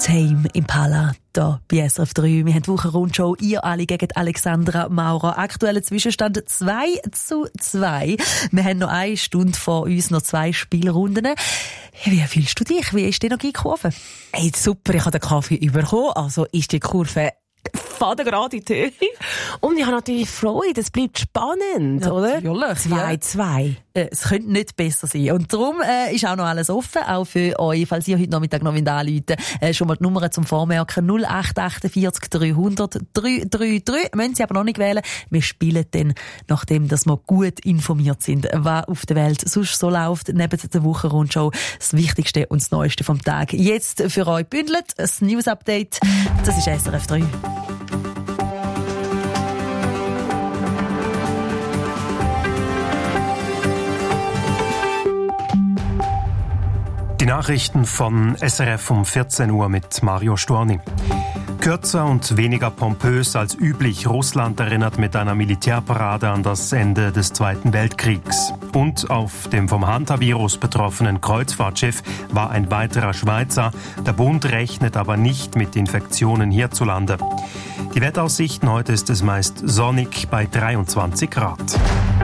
Tame Impala hier bei SRF 3. Wir haben die Wochenrundshow. Ihr alle gegen Alexandra Maurer. Aktueller Zwischenstand 2:2. Wir haben noch 1 Stunde vor uns, noch 2 Spielrunden. Wie fühlst du dich? Wie ist dir noch die Kurve? Hey, super, ich habe den Kaffee bekommen. Also ist die Kurve fadengrad in die Höhe. Und ich habe natürlich Freude, es bleibt spannend, ja, oder? Natürlich. 2:2. Es könnte nicht besser sein. Und darum ist auch noch alles offen, auch für euch, falls ihr heute Nachmittag noch anrufen wollt. Schon mal die Nummer zum Vormerken: 0848 300 333. Müssen Sie aber noch nicht wählen. Wir spielen dann, nachdem dass wir gut informiert sind, was auf der Welt sonst so läuft, neben der Wochenrundshow, das Wichtigste und das Neueste vom Tag. Jetzt für euch bündelt das News-Update. Das ist SRF 3. Die Nachrichten von SRF um 14 Uhr mit Mario Storni. Kürzer und weniger pompös als üblich. Russland erinnert mit einer Militärparade an das Ende des Zweiten Weltkriegs. Und auf dem vom Hantavirus betroffenen Kreuzfahrtschiff war ein weiterer Schweizer. Der Bund rechnet aber nicht mit Infektionen hierzulande. Die Wetteraussichten: heute ist es meist sonnig bei 23 Grad.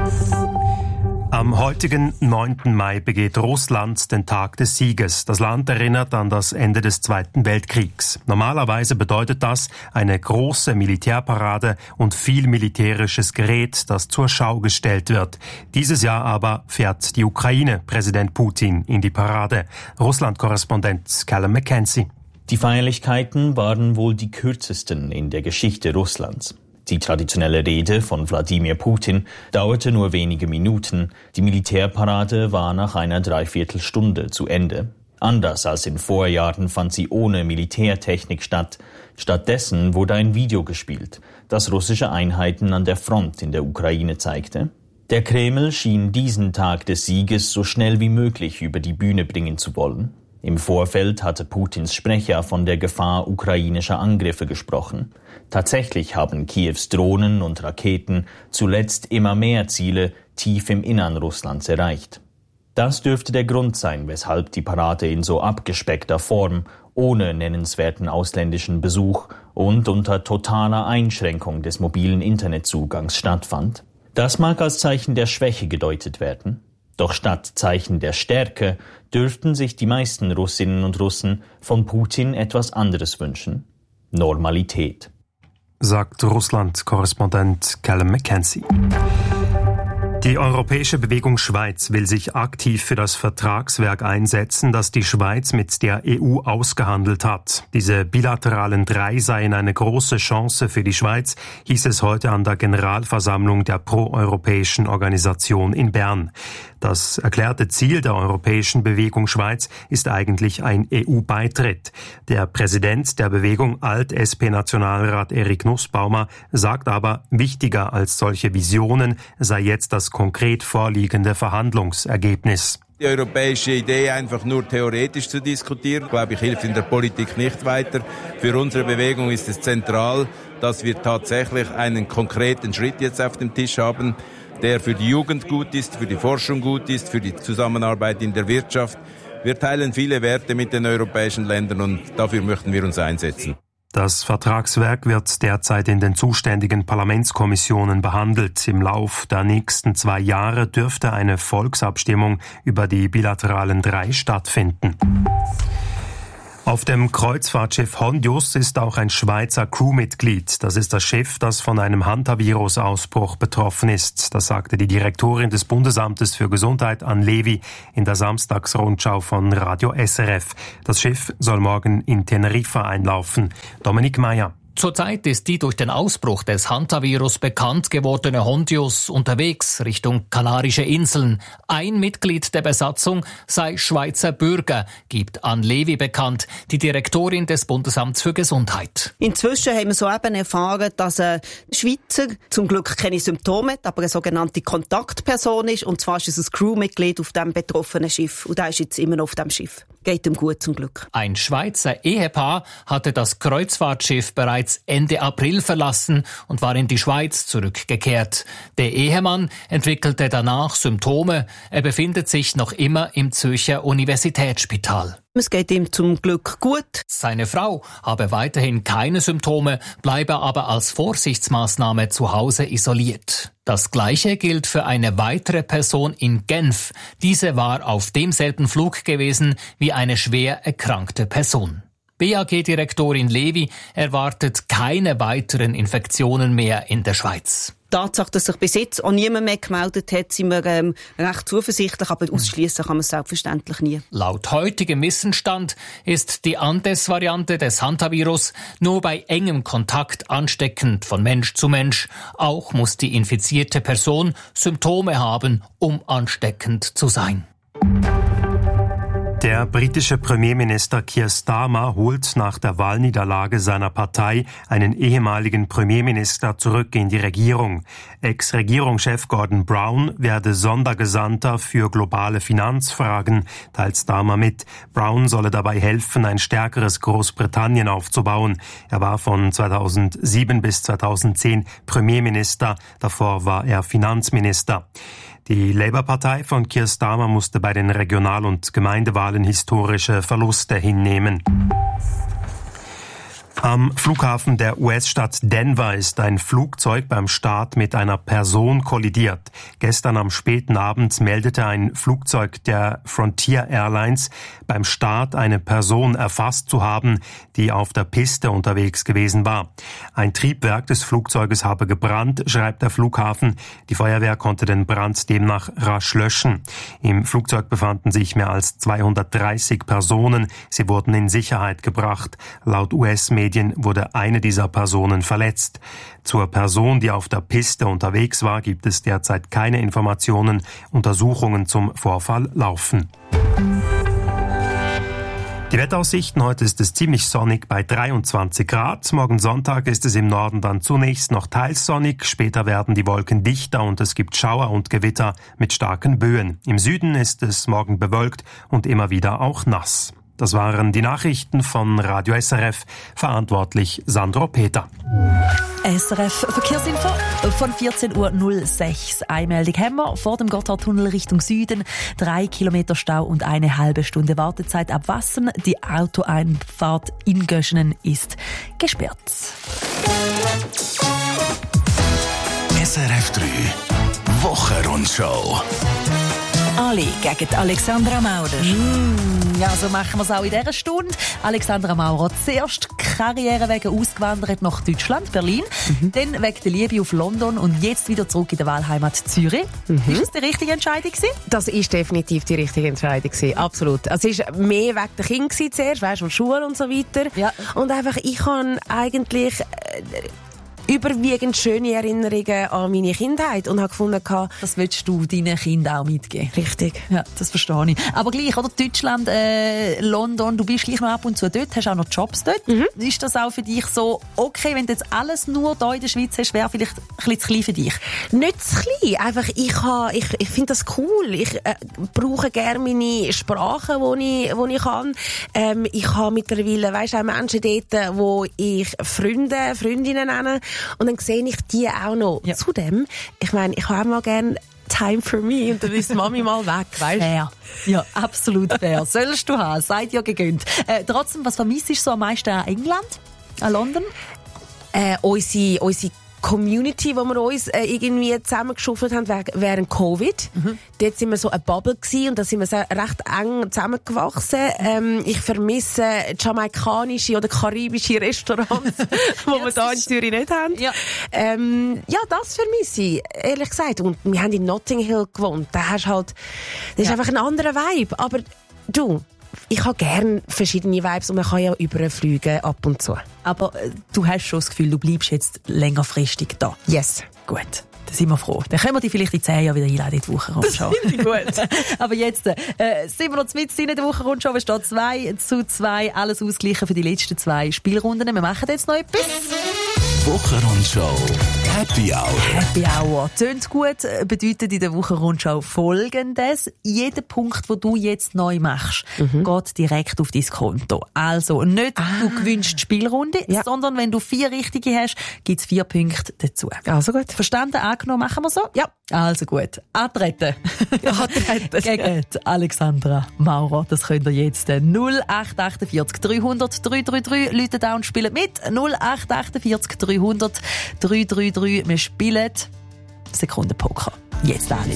Am heutigen 9. Mai begeht Russland den Tag des Sieges. Das Land erinnert an das Ende des Zweiten Weltkriegs. Normalerweise bedeutet das eine große Militärparade und viel militärisches Gerät, das zur Schau gestellt wird. Dieses Jahr aber fährt die Ukraine Präsident Putin in die Parade. Russland-Korrespondent Callum McKenzie. Die Feierlichkeiten waren wohl die kürzesten in der Geschichte Russlands. Die traditionelle Rede von Wladimir Putin dauerte nur wenige Minuten. Die Militärparade war nach einer Dreiviertelstunde zu Ende. Anders als in Vorjahren fand sie ohne Militärtechnik statt. Stattdessen wurde ein Video gespielt, das russische Einheiten an der Front in der Ukraine zeigte. Der Kreml schien diesen Tag des Sieges so schnell wie möglich über die Bühne bringen zu wollen. Im Vorfeld hatte Putins Sprecher von der Gefahr ukrainischer Angriffe gesprochen. Tatsächlich haben Kiews Drohnen und Raketen zuletzt immer mehr Ziele tief im Innern Russlands erreicht. Das dürfte der Grund sein, weshalb die Parade in so abgespeckter Form, ohne nennenswerten ausländischen Besuch und unter totaler Einschränkung des mobilen Internetzugangs stattfand. Das mag als Zeichen der Schwäche gedeutet werden. Doch statt Zeichen der Stärke dürften sich die meisten Russinnen und Russen von Putin etwas anderes wünschen: Normalität. Sagt Russland-Korrespondent Callum McKenzie. Die Europäische Bewegung Schweiz will sich aktiv für das Vertragswerk einsetzen, das die Schweiz mit der EU ausgehandelt hat. Diese bilateralen 3 seien eine große Chance für die Schweiz, hieß es heute an der Generalversammlung der proeuropäischen Organisation in Bern. Das erklärte Ziel der Europäischen Bewegung Schweiz ist eigentlich ein EU-Beitritt. Der Präsident der Bewegung, Alt-SP-Nationalrat Erik Nussbaumer, sagt aber, wichtiger als solche Visionen sei jetzt das konkret vorliegende Verhandlungsergebnis. Die europäische Idee einfach nur theoretisch zu diskutieren, glaube ich, hilft in der Politik nicht weiter. Für unsere Bewegung ist es zentral, dass wir tatsächlich einen konkreten Schritt jetzt auf dem Tisch haben, der für die Jugend gut ist, für die Forschung gut ist, für die Zusammenarbeit in der Wirtschaft. Wir teilen viele Werte mit den europäischen Ländern und dafür möchten wir uns einsetzen. Das Vertragswerk wird derzeit in den zuständigen Parlamentskommissionen behandelt. Im Lauf der nächsten 2 Jahre dürfte eine Volksabstimmung über die bilateralen 3 stattfinden. Auf dem Kreuzfahrtschiff Hondius ist auch ein Schweizer Crewmitglied. Das ist das Schiff, das von einem Hantavirus-Ausbruch betroffen ist. Das sagte die Direktorin des Bundesamtes für Gesundheit, Anne Levy, in der Samstagsrundschau von Radio SRF. Das Schiff soll morgen in Teneriffa einlaufen. Dominik Meyer. Zurzeit ist die durch den Ausbruch des Hantavirus bekannt gewordene Hondius unterwegs Richtung Kanarische Inseln. Ein Mitglied der Besatzung sei Schweizer Bürger, gibt Anne Levy bekannt, die Direktorin des Bundesamts für Gesundheit. Inzwischen haben wir soeben erfahren, dass ein Schweizer zum Glück keine Symptome hat, aber eine sogenannte Kontaktperson ist. Und zwar ist es ein Crewmitglied auf dem betroffenen Schiff. Und der ist jetzt immer noch auf dem Schiff. Geht ihm gut zum Glück. Ein Schweizer Ehepaar hatte das Kreuzfahrtschiff bereits Ende April verlassen und war in die Schweiz zurückgekehrt. Der Ehemann entwickelte danach Symptome. Er befindet sich noch immer im Zürcher Universitätsspital. Es geht ihm zum Glück gut. Seine Frau habe weiterhin keine Symptome, bleibe aber als Vorsichtsmaßnahme zu Hause isoliert. Das Gleiche gilt für eine weitere Person in Genf. Diese war auf demselben Flug gewesen wie eine schwer erkrankte Person. BAG-Direktorin Levi erwartet keine weiteren Infektionen mehr in der Schweiz. Die Tatsache, dass sich bis jetzt auch niemand mehr gemeldet hat, sind wir recht zuversichtlich, aber ausschließen kann man es selbstverständlich nie. Laut heutigem Wissensstand ist die Andes-Variante des Hantavirus nur bei engem Kontakt ansteckend von Mensch zu Mensch. Auch muss die infizierte Person Symptome haben, um ansteckend zu sein. Der britische Premierminister Keir Starmer holt nach der Wahlniederlage seiner Partei einen ehemaligen Premierminister zurück in die Regierung. Ex-Regierungschef Gordon Brown werde Sondergesandter für globale Finanzfragen, teilt Starmer mit. Brown solle dabei helfen, ein stärkeres Großbritannien aufzubauen. Er war von 2007 bis 2010 Premierminister, davor war er Finanzminister. Die Labour-Partei von Keir Starmer musste bei den Regional- und Gemeindewahlen historische Verluste hinnehmen. Am Flughafen der US-Stadt Denver ist ein Flugzeug beim Start mit einer Person kollidiert. Gestern am späten Abend meldete ein Flugzeug der Frontier Airlines beim Start eine Person erfasst zu haben, die auf der Piste unterwegs gewesen war. Ein Triebwerk des Flugzeuges habe gebrannt, schreibt der Flughafen. Die Feuerwehr konnte den Brand demnach rasch löschen. Im Flugzeug befanden sich mehr als 230 Personen. Sie wurden in Sicherheit gebracht. Laut US-Medien wurde eine dieser Personen verletzt. Zur Person, die auf der Piste unterwegs war, gibt es derzeit keine Informationen. Untersuchungen zum Vorfall laufen. Die Wetteraussichten: Heute ist es ziemlich sonnig bei 23 Grad. Morgen Sonntag ist es im Norden dann zunächst noch teils sonnig. Später werden die Wolken dichter und es gibt Schauer und Gewitter mit starken Böen. Im Süden ist es morgen bewölkt und immer wieder auch nass. Das waren die Nachrichten von Radio SRF. Verantwortlich Sandro Peter. SRF Verkehrsinfo von 14.06 Uhr. Einmeldung haben wir vor dem Gotthardtunnel Richtung Süden. 3 Kilometer Stau und eine halbe Stunde Wartezeit ab Wassen. Die Autoeinfahrt in Göschenen ist gesperrt. SRF 3 Wochenrundschau. Alle gegen Alexandra Maurer. Ja, so machen wir es auch in dieser Stunde. Alexandra Maurer, zuerst Karriere wegen ausgewandert nach Deutschland, Berlin, dann wegen der Liebe auf London und jetzt wieder zurück in der Wahlheimat Zürich. Ist das die richtige Entscheidung gewesen? Das ist definitiv die richtige Entscheidung gewesen, absolut. Also es war mehr wegen der Kinder zuerst, weißt du, von Schule und so weiter. Ja. Und einfach, ich habe eigentlich überwiegend schöne Erinnerungen an meine Kindheit und habe gefunden, das willst du deinen Kindern auch mitgeben. Richtig. Ja, das verstehe ich. Aber gleich, oder? Deutschland, London, du bist gleich noch ab und zu dort, hast auch noch Jobs dort. Ist das auch für dich so, okay, wenn du jetzt alles nur hier in der Schweiz hast, wäre vielleicht ein bisschen zu klein für dich? Nicht zu klein. Einfach, ich finde das cool. Ich brauche gerne meine Sprachen, die ich kann. Ich habe mittlerweile, weisst du, auch Menschen dort, wo ich Freundinnen nenne. Und dann sehe ich die auch noch. Ja. Zudem, ich meine, ich habe auch mal gerne Time for me und dann ist die Mami mal weg, weißt du? Fair. Ja, absolut fair. Sollst du haben, seid ja gegönnt. Trotzdem, was vermisst du so am meisten an England, an London? Unsere Community, wo wir uns irgendwie zusammengeschuffelt haben während Covid. Dort sind wir so eine Bubble gewesen und da sind wir so recht eng zusammengewachsen. Ich vermisse jamaikanische oder karibische Restaurants, die wir hier in Zürich nicht haben. Ja. Ja, das vermisse ich, ehrlich gesagt. Und wir haben in Notting Hill gewohnt. Da hast halt, das ist einfach ein anderer Vibe. Aber du, ich habe gerne verschiedene Vibes und man kann ja überfliegen ab und zu. Aber du hast schon das Gefühl, du bleibst jetzt längerfristig da? Yes. Gut, da sind wir froh. Dann können wir dich vielleicht in 10 Jahren wieder einladen in die Wochenrundschau. Das finde ich gut. Aber jetzt sind wir noch mitten in der Wochenrundschau. Es steht 2:2. Alles ausgleichen für die letzten 2 Spielrunden. Wir machen jetzt noch etwas. Wochenrundschau Happy Hour. Happy Hour. Tönt gut, bedeutet in der Wochenrundschau Folgendes. Jeder Punkt, den du jetzt neu machst, geht direkt auf dein Konto. Also nicht, du gewinnst die Spielrunde, sondern wenn du 4 richtige hast, gibt es 4 Punkte dazu. Also gut. Verstanden? Angenommen, machen wir so? Ja. Also gut. Antreten. Gegen Alexandra Maurer. Das könnt ihr jetzt 0848 300 333 Leute da und spielen mit. 0848 300 333. Wir spielen Sekundenpoker. Jetzt alle.